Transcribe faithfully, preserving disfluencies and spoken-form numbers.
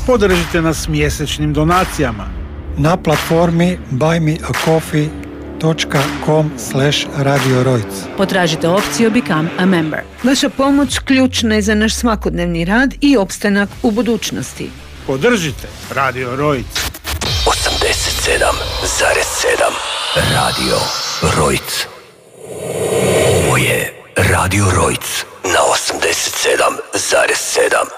Podržite nas mjesečnim donacijama na platformi buy me a coffee dot com slash radio rojc. Potražite opciju Become a Member. Vaša pomoć ključna je za naš svakodnevni rad i opstanak u budućnosti. Podržite Radio Rojc. osamdeset sedam zarez sedam Radio Rojc. Ovo je Radio Rojc na osamdeset sedam zarez sedam.